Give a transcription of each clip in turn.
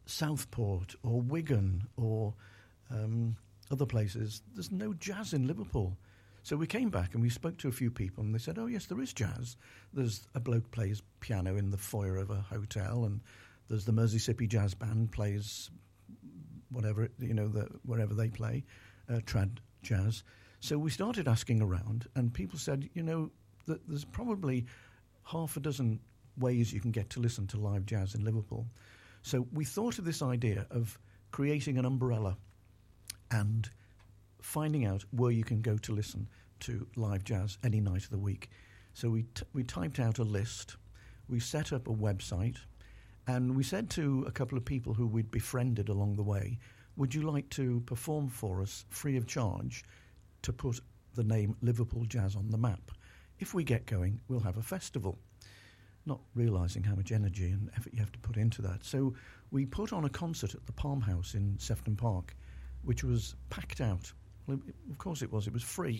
Southport or Wigan or other places, there's no jazz in Liverpool. So we came back and we spoke to a few people and they said, oh, yes, there is jazz. There's a bloke plays piano in the foyer of a hotel, and there's the Merseysippy Jazz Band plays whatever, wherever they play, trad jazz. So we started asking around, and people said, that there's probably half a dozen ways you can get to listen to live jazz in Liverpool. So we thought of this idea of creating an umbrella and finding out where you can go to listen to live jazz any night of the week. So we typed out a list, we set up a website, and we said to a couple of people who we'd befriended along the way, would you like to perform for us free of charge to put the name Liverpool Jazz on the map? If we get going, we'll have a festival. Not realising how much energy and effort you have to put into that. So we put on a concert at the Palm House in Sefton Park, which was packed out. Well, of course it was free.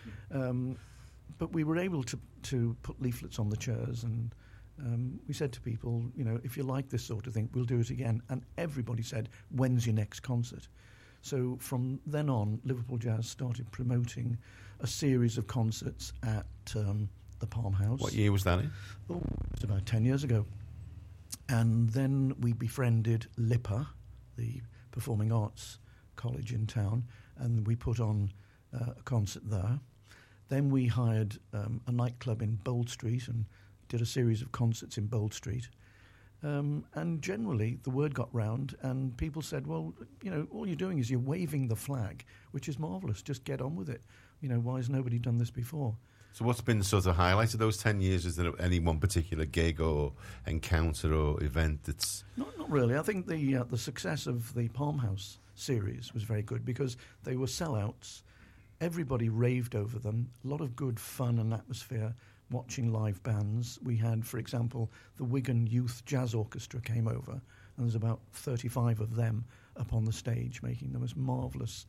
But we were able to put leaflets on the chairs, and we said to people, if you like this sort of thing, we'll do it again. And everybody said, when's your next concert? So from then on, Liverpool Jazz started promoting a series of concerts at the Palm House. What year was that in? Oh, it was about 10 years ago. And then we befriended LIPA, the Performing Arts College in town, and we put on a concert there. Then we hired a nightclub in Bold Street and did a series of concerts in Bold Street. And generally, the word got round, and people said, well, all you're doing is you're waving the flag, which is marvellous. Just get on with it. Why has nobody done this before? So what's been sort of highlight of those 10 years? Is there any one particular gig or encounter or event that's... Not really. I think the success of the Palm House series was very good because they were sellouts. Everybody raved over them. A lot of good fun and atmosphere watching live bands. We had, for example, the Wigan Youth Jazz Orchestra came over, and there's about 35 of them up on the stage making the most marvellous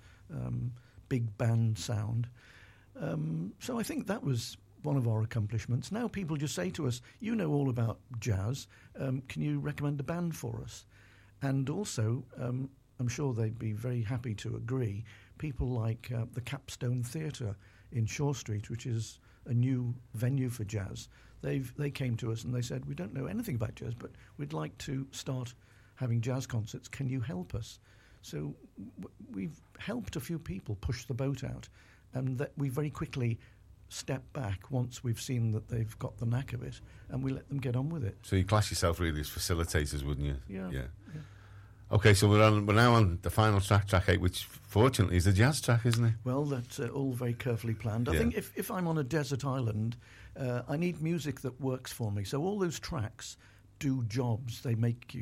big band sound. So I think that was one of our accomplishments. Now people just say to us, you know all about jazz, can you recommend a band for us? And also, I'm sure they'd be very happy to agree, people like the Capstone Theatre in Shaw Street, which is a new venue for jazz. They came to us and they said, we don't know anything about jazz, but we'd like to start having jazz concerts. Can you help us? So we've helped a few people push the boat out, and that we very quickly step back once we've seen that they've got the knack of it, and we let them get on with it. So you class yourself really as facilitators, wouldn't you? Yeah. Okay, so we're now on the final track 8, which fortunately is a jazz track, isn't it? Well, that's all very carefully planned. I think if I'm on a desert island, I need music that works for me. So all those tracks do jobs. They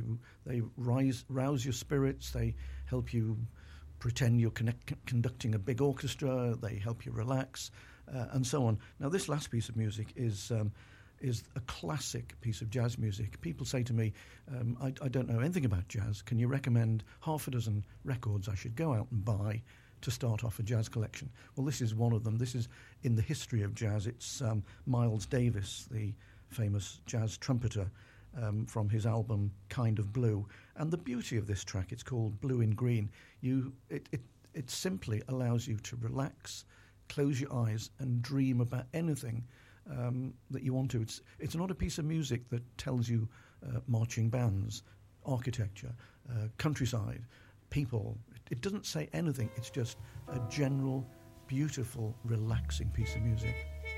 rouse your spirits. They help you pretend you're conducting a big orchestra. They help you relax, and so on. Now, this last piece of music is a classic piece of jazz music. People say to me, I don't know anything about jazz. Can you recommend half a dozen records I should go out and buy to start off a jazz collection? Well, this is one of them. This is in the history of jazz. It's Miles Davis, the famous jazz trumpeter, from his album Kind of Blue. And the beauty of this track, it's called Blue in Green. It simply allows you to relax, close your eyes, and dream about anything that you want to. It's not a piece of music that tells you marching bands, architecture, countryside, people. It doesn't say anything. It's just a general, beautiful, relaxing piece of music.